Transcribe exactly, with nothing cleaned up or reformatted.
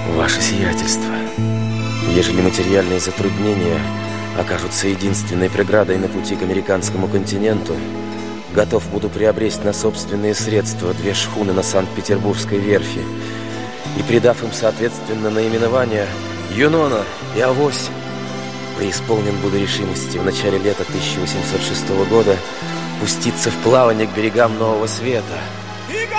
Ваше сиятельство, ежели материальные затруднения окажутся единственной преградой на пути к американскому континенту, готов буду приобрести на собственные средства две шхуны на Санкт-Петербургской верфи и, придав им соответственно наименования «Юнона» и «Авось», преисполнен буду решимости в начале лета тысяча восемьсот шестого года пуститься в плавание к берегам Нового Света.